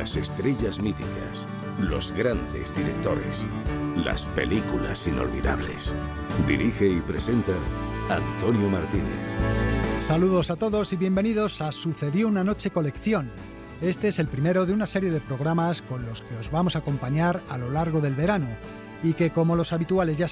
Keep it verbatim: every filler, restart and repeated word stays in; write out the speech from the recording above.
Las estrellas míticas, los grandes directores, las películas inolvidables. Dirige y presenta Antonio Martínez. Saludos a todos y bienvenidos a Sucedió una noche colección. Este es el primero de una serie de programas con los que os vamos a acompañar a lo largo del verano y que, como los habituales ya